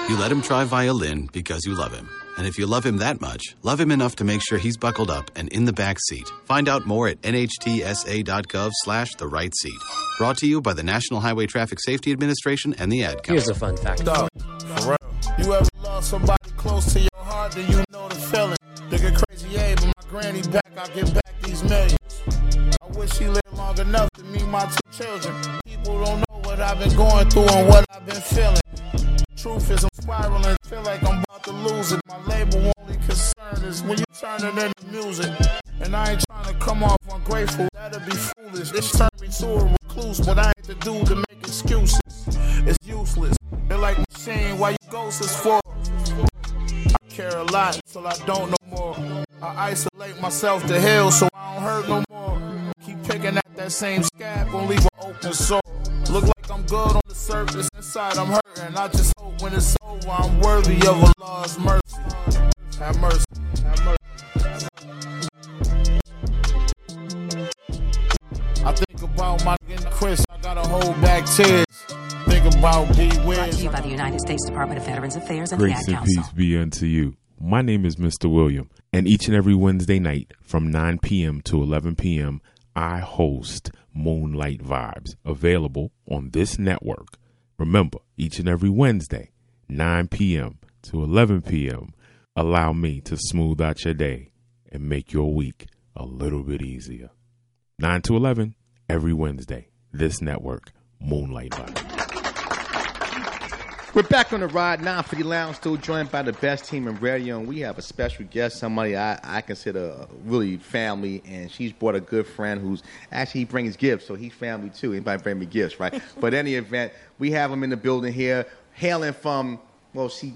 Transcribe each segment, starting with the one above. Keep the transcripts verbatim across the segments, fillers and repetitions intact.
You let him try violin because you love him. And if you love him that much, love him enough to make sure he's buckled up and in the back seat. Find out more at nhtsa.gov slash the right seat. Brought to you by the National Highway Traffic Safety Administration and the Ad Council. Here's a fun fact. Dog, for real. You ever lost somebody close to your heart, then you know the feeling. Nigga crazy, yeah, but my granny back, I get back these millions. I wish she lived long enough to meet my two children. People don't know what I've been going through and what I've been feeling. Truth is I'm spiraling, feel like I'm about to lose it. My label only concern is when you turn it into music. And I ain't trying to come off ungrateful, that'd be foolish. This turned me to a recluse, but I ain't the dude to make excuses. It's useless. They're like machine, why you ghosts is for? I care a lot till I don't no more. I isolate myself to heal so I don't hurt no more. Keep picking at that same scab, gon' leave an open sore. Look like I'm good on the surface, inside I'm hurting. I just hope when it's over I'm worthy of Allah's mercy. Have mercy, have mercy. I think about my nigga Chris, I gotta hold back tears. Think about B. Wiz. Brought to you by the United States Department of Veterans Affairs and Grace the Ad and Council. peace be unto you. My name is Mister William, and each and every Wednesday night from nine p.m. to eleven p.m., I host Moonlight Vibes, available on this network. Remember, each and every Wednesday, nine p.m. to eleven p.m., allow me to smooth out your day and make your week a little bit easier. nine to eleven, every Wednesday, this network, Moonlight Vibes. We're back on the ride, nine fifty Lounge, still joined by the best team in radio, and we have a special guest, somebody I, I consider really family, and she's brought a good friend who's actually he brings gifts, so he's family too. Anybody bring me gifts, right? But in any event, we have him in the building here, hailing from, well, she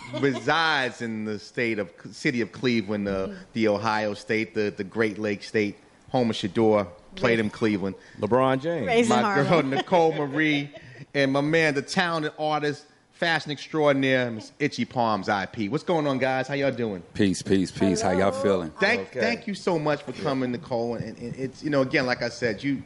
resides in the state of city of Cleveland, uh, the Ohio state, the, the Great Lakes state, home of Shador, played in Cleveland. LeBron James. Raised in My Harlem. girl, Nicole Marie, and my man, the talented artist, fashion extraordinaire, Miss Itchy Palms I P. What's going on, guys? How y'all doing? Peace, peace, peace. How y'all feeling? Thank, Okay. thank you so much for coming, Nicole. And, and it's, you know, again, like I said, you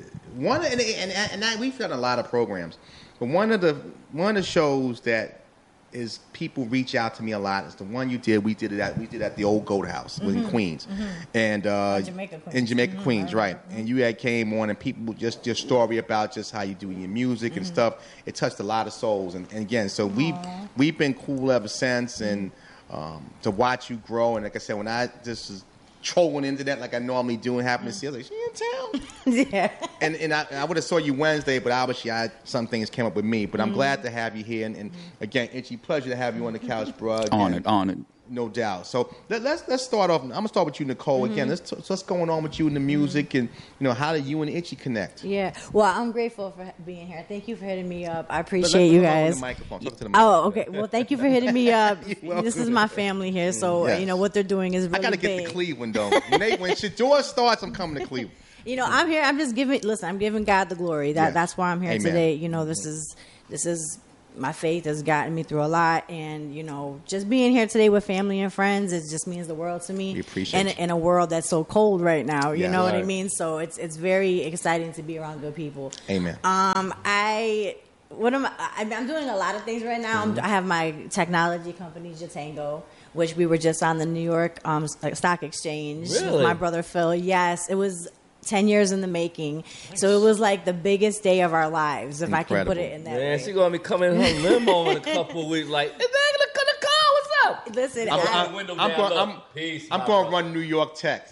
one and and, and I, we've done a lot of programs, but one of the one of the shows that is people reach out to me a lot is the one you did. We did it at we did it at the old Goat House Mm-hmm. in Queens, Mm-hmm. and uh, In Jamaica, Queens. in Jamaica, Mhm, Queens, right, right? And you had came on, and people just your story about just how you do your music and Mm-hmm. stuff. It touched a lot of souls, and, and again, so we Aw. we've been cool ever since, and um, to watch you grow. And like I said, when I just was trolling into that like I normally do and happened to see, I was like, she in town. Yeah. And and I, I would have saw you Wednesday, but obviously I some things came up with me. But I'm Mm-hmm. glad to have you here, and, and again, Itchy, pleasure to have you on the couch, bro. Again, Honored, honored. no doubt. So let, let's let's start off. I'm gonna start with you, Nicole. Mm-hmm. Again, let's t- so what's going on with you in the music, and you know how did you and Itchy connect? Yeah. Well, I'm grateful for being here. Thank you for hitting me up. I Let- appreciate let- you hold on guys. to the microphone. Talk to the Oh, microphone. okay. Well, thank you for hitting me up. You're This is welcome. my family here, so Yes. you know what they're doing is really I gotta get big. to Cleveland though. When they when Shador starts, I'm coming to Cleveland. You know, I'm here. I'm just giving. Listen, I'm giving God the glory. That Yes. that's why I'm here Amen. today. You know, this is this is my faith has gotten me through a lot, and you know, just being here today with family and friends, it just means the world to me. We appreciate in, you. in a world that's so cold right now. You Yeah. know what I Right. mean? So it's it's very exciting to be around good people. Amen. Um, I what am I? I- I'm doing a lot of things right now. I'm, I have my technology company, Jatango, which we were just on the New York um, Stock Exchange with Really? my brother Phil. Yes, it was ten years in the making. So it was like the biggest day of our lives, if I can put Incredible. it in that Man, way. she gonna be coming in her limo in a couple of weeks. Like, hey, man, look at the car. What's up? Listen, I'm, I- I'm, window I'm down going. low. I'm, Peace, I'm my going to brother. run New York Tech.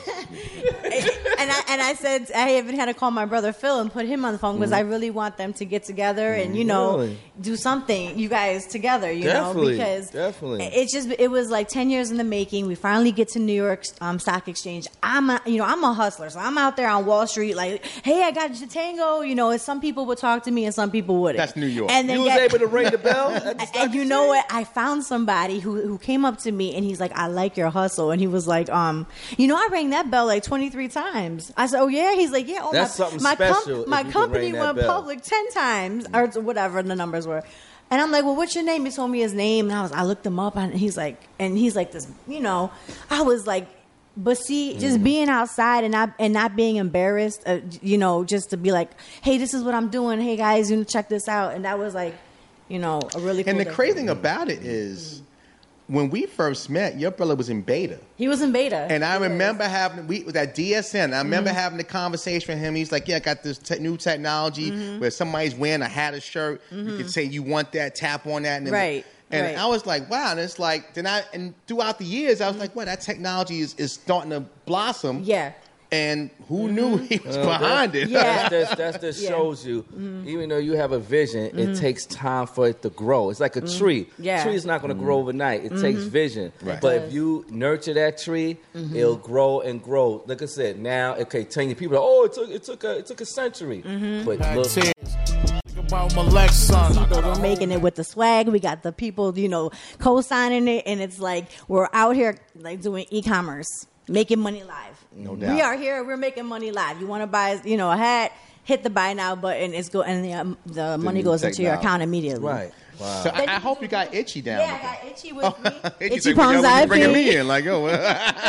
and I and I said I even had to call my brother Phil and put him on the phone because I really want them to get together and you know Really? do something, you guys together, you Definitely, know, because definitely. it's just it was like ten years in the making. We finally get to New York um, Stock Exchange. I'm a, you know I'm a hustler, so I'm out there on Wall Street like, hey, I got Jatango. You know, and some people would talk to me and some people wouldn't. That's New York. And then You was get- able to ring the bell? At the and stock you know exchange? what? I found somebody who who came up to me and he's like, I like your hustle. And he was like, um, you know, I rang that bell like twenty-three times. I said, oh yeah. He's like, yeah. Oh, That's my, something my special if my you can company ring that went bell. public ten times or whatever the numbers were. And I'm like, well, what's your name? He told me his name, and I was, I looked him up, and he's like, and he's like this, you know, I was like. But see, just being outside and not and not being embarrassed, uh, you know, just to be like, hey, this is what I'm doing. Hey guys, you know, check this out. And that was like, you know, a really cool And the day. crazy thing about it is, when we first met, your brother was in beta. He was in beta. And I He remember was. having, we was at D S N. I remember Mm-hmm. having the conversation with him. He's like, yeah, I got this te- new technology Mm-hmm. where somebody's wearing a hat or shirt. You can say you want that, tap on that. And then- Right, And right. I was like, wow. And it's like, then I, and throughout the years, I was like, well, that technology is, is starting to blossom. Yeah. And who knew he was Uh, behind that- it? Yeah. That's, that's, that just Yeah. shows you, Mm-hmm. even though you have a vision, it takes time for it to grow. It's like a tree. Yeah. Tree is not going to grow overnight. It takes vision. Right. But It does. if you nurture that tree, it'll grow and grow. Like I said, now, okay, telling you people, oh, it took it took a it took a century. But Had look, tears. Think about Malek's son. People were making it with the swag. We got the people, you know, co-signing it, and it's like we're out here like doing e-commerce, making money live. No doubt. We are here. We're making money live. You want to buy, you know, a hat? Hit the buy now button. It's go, and the, um, the money new goes into your technology. account immediately. right. Wow. So I, I hope you got Itchy down. Yeah, I with got that. Itchy with me. Itchy Itchy like, well, Palms y'all I was bringing P. me in. Like, oh,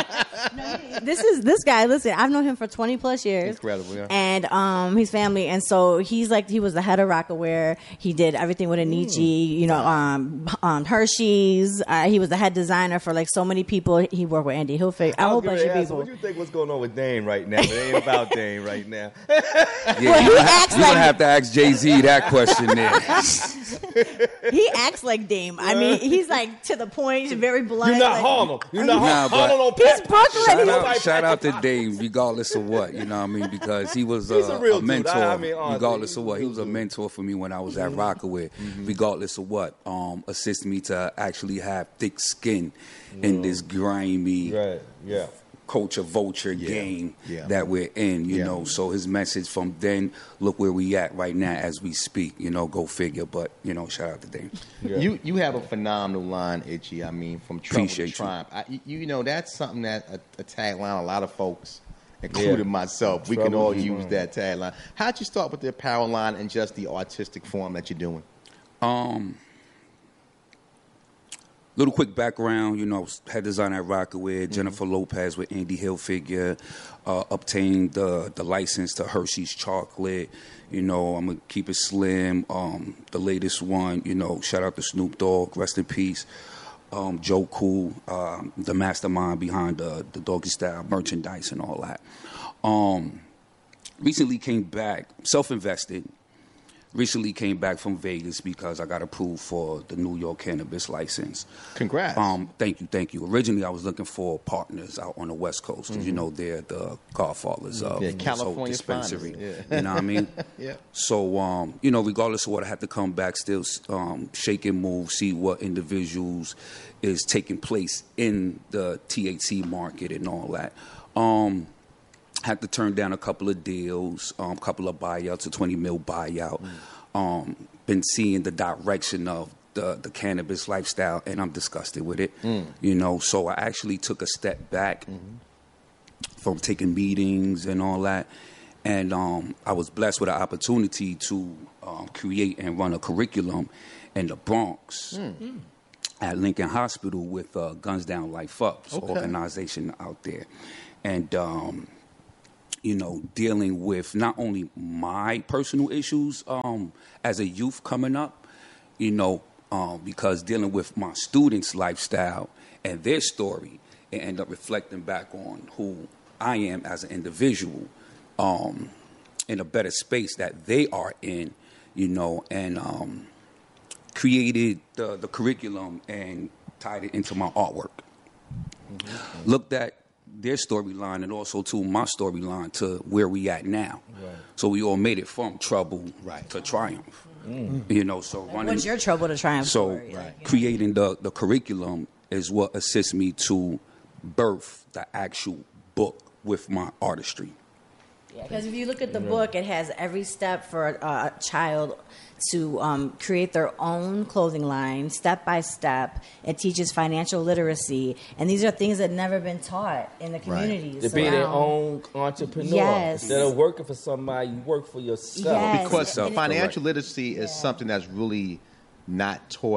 This is this guy. Listen, I've known him for twenty plus years. Incredible, yeah. And um, his family, and so he's like he was the head of Rockaware. He did everything with Anichi, you know, um, um, Hershey's. Uh, he was the head designer for like so many people. He worked with Andy Hilfiger, a whole bunch of people. What do you think what's going on with Dame right now? It ain't about Dame right now. Yeah, Well, he you're acts gonna like have to ask Jay-Z that question there. he acts like Dame. I mean, he's like to the point, he's very blunt. You're not like, Harlem. You're not Nah, Harlem. but- Harlem on He's Pep. Brooklyn. Shout He's out, shout out to Dame, regardless of what, you know what I mean? Because he was uh, He's a real a dude. mentor, I- I mean, honestly, regardless he's of a what. He real was a dude. mentor for me when I was at Rockaway, regardless of what. Um, assisted me to actually have thick skin in this grimy Right. Yeah. culture vulture game yeah. that we're in, you Yeah. know. So his message from then, look where we at right now as we speak, you know, go figure. But, you know, shout out to Dame. You you have a phenomenal line, Itchy. I mean, from trouble Appreciate to you. triumph. I, you, you know, that's something that a, a tagline a lot of folks, including Yeah. myself, we Trouble can all to use triumph. that tagline. How'd you start with the apparel line and just the artistic form that you're doing? Um, little quick background, you know, I was head designer at Rockaway, Jennifer Lopez with Andy Hilfiger, uh, obtained the the license to Hershey's chocolate. You know, I'm gonna keep it slim. Um, the latest one, you know, shout out to Snoop Dogg, rest in peace. Um, Joe Cool, um, the mastermind behind the the Doggy Style merchandise and all that. Um, recently came back, self-invested. Recently came back from Vegas because I got approved for the New York cannabis license. Congrats. Um, thank you, thank you. Originally, I was looking for partners out on the West Coast because you know they're the godfathers of Yeah, this California whole dispensary. finest, yeah. You know what I mean? Yeah. So, um, you know, regardless of what, I had to come back, still um, shake and move, see what individuals is taking place in the T H C market and all that. Um, had to turn down a couple of deals, a um, couple of buyouts, a twenty mil buyout. Mm. Um, been seeing the direction of the, the cannabis lifestyle, and I'm disgusted with it. Mm. You know, so I actually took a step back mm-hmm. from taking meetings and all that. And um, I was blessed with an opportunity to um, create and run a curriculum in the Bronx mm. at Lincoln Hospital with uh, Guns Down Life Up's okay. organization out there. And um, you know, dealing with not only my personal issues um, as a youth coming up, you know, um, because dealing with my students' lifestyle and their story, and end up reflecting back on who I am as an individual um, in a better space that they are in, you know, and um, created the, the curriculum and tied it into my artwork. Mm-hmm. Looked at their storyline and also to my storyline to where we at now. Right. So we all made it from trouble right. to triumph. Mm. You know, so like running, what's your trouble to triumph? So story? right. like, creating the, the curriculum is what assists me to birth the actual book with my artistry. Because if you look at the yeah. book, it has every step for a, a child to um, create their own clothing line, step by step. It teaches financial literacy, and these are things that never been taught in the communities. Right. To be their own entrepreneur. Yes. Instead of working for somebody, you work for yourself. Yes. Because So, financial correct. literacy is yeah. something that's really not taught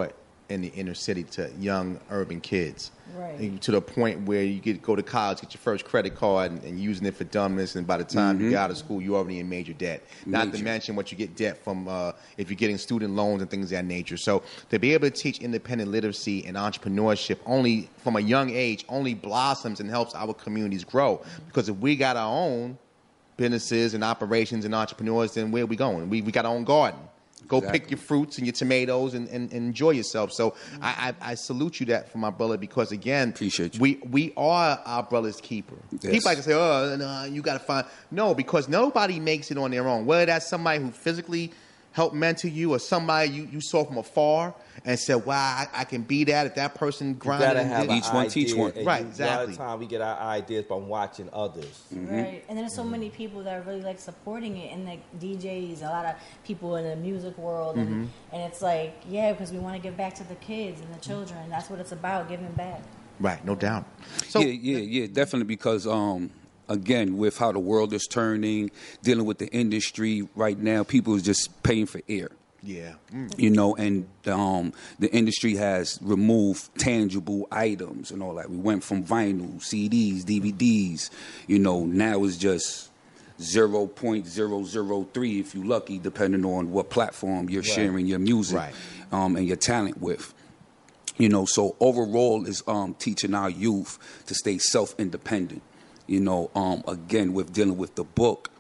in the inner city to young urban kids. Right. To the point where you get go to college, get your first credit card, and, and using it for dumbness, and by the time Mm-hmm. you get out of school, you're already in major debt. Not to Major. mention what you get debt from uh, if you're getting student loans and things of that nature. So to be able to teach independent literacy and entrepreneurship only from a young age only blossoms and helps our communities grow. Because if we got our own businesses and operations and entrepreneurs, then where are we going? We we got our own garden. Go Exactly. pick your fruits and your tomatoes and, and, and enjoy yourself. So I, I, I salute you that for my brother because, again, Appreciate you. we we are our brother's keeper. Yes. People like to say, oh, no, you got to find. No, because nobody makes it on their own. Whether that's somebody who physically helped mentor you or somebody you, you saw from afar and said, wow, I, I can be that if that person You grinded gotta and have did an Each one idea, teach one. and Right, you- A exactly. lot of time we get our ideas by watching others. Right. And there's so many people that are really like supporting it, and like D Js, a lot of people in the music world, and, and it's like, yeah, because we want to give back to the kids and the children. That's what it's about, giving back. Right, no doubt. So, yeah, yeah, yeah, definitely because um, again, with how the world is turning, dealing with the industry right now, people is just paying for air. yeah. Mm. You know, and um, the industry has removed tangible items and all that. We went from vinyl, C Ds, D V Ds. You know, now it's just zero point zero zero three if you're lucky, depending on what platform you're sharing your music Right. um, and your talent with. You know, so overall is um, teaching our youth to stay self-independent. You know, um, again, with dealing with the book,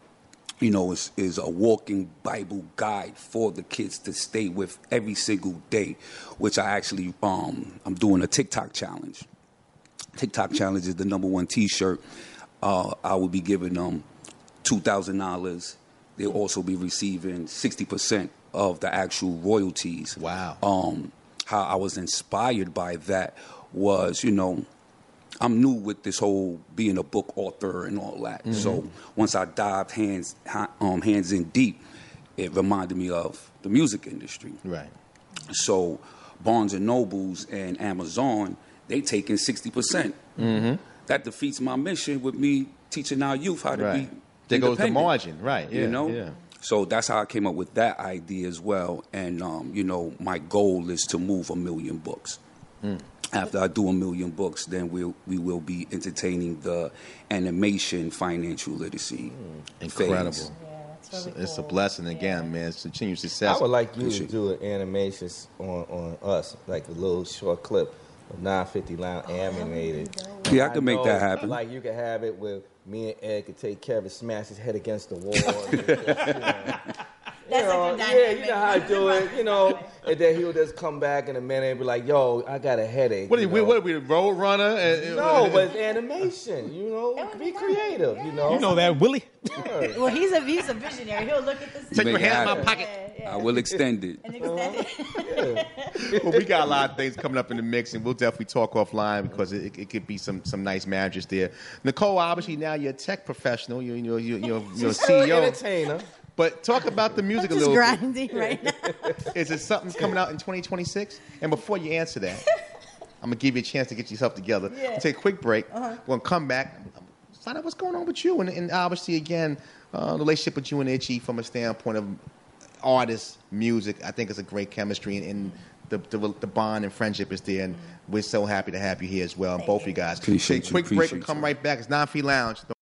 you know, is is a walking Bible guide for the kids to stay with every single day, which I actually, um, I'm doing a TikTok challenge. TikTok challenge is the number one T-shirt. Uh, I will be giving them two thousand dollars. They'll also be receiving sixty percent of the actual royalties. Wow. Um, how I was inspired by that was, you know, I'm new with this whole being a book author and all that. Mm-hmm. So once I dived hands um, hands in deep, it reminded me of the music industry. Right. So Barnes and Nobles and Amazon, they taking sixty percent. Mm-hmm. That defeats my mission with me teaching our youth how to Right. be There goes the independent. margin. Right. Yeah, you know? yeah. So that's how I came up with that idea as well. And, um, you know, my goal is to move a million books. Mm. After I do a million books, then we'll, we will be entertaining the animation financial literacy Incredible. phase. Yeah, it's really It's a cool. blessing Yeah. again, man. It's continued I success. would like you to Appreciate do an animations on, on us, like a little short clip of nine fifty line animated. Yeah, I can make know, that happen. Like you could have it where me and Ed could take care of it, smash his head against the wall. and just, you know, That's you know, like a yeah, dynamic. you know how I do it, you know. And then he'll just come back in a minute and be like, "Yo, I got a headache." What are you we? know? What are we? The Road Runner? Uh, No, but it's animation. You know, That would be be nice. creative. You know, You know that, Willie? Yeah. Well, he's a he's a visionary. He'll look at this. take Make your it hand in my happen. pocket. Yeah, yeah. I will extend it. And extend it. Well, we got a lot of things coming up in the mix, and we'll definitely talk offline because it, it could be some some nice marriages there. Nicole, obviously now you're a tech professional. You're you're you're, you're, you're a She's C E still O. an entertainer. But talk about the music a Just little bit. grinding right now. Is it something coming out in twenty twenty-six? And before you answer that, I'm gonna give you a chance to get yourself together. Yeah. We'll take a quick break. We're gonna come back, find out what's going on with you, and, and obviously again, uh, the relationship with you and Itchy from a standpoint of artists, music. I think it's a great chemistry, and, and the, the the bond and friendship is there. And we're so happy to have you here as well, and both of you guys. Appreciate take a you, quick break appreciate and come you. right back. It's Non Free Lounge.